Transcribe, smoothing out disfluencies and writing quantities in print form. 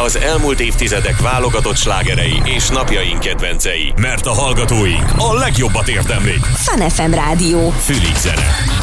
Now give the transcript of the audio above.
az elmúlt évtizedek válogatott slágerei és napjaink kedvencei. Mert a hallgatóink a legjobbat érdemlik. Fun FM Rádió. Fülig zene.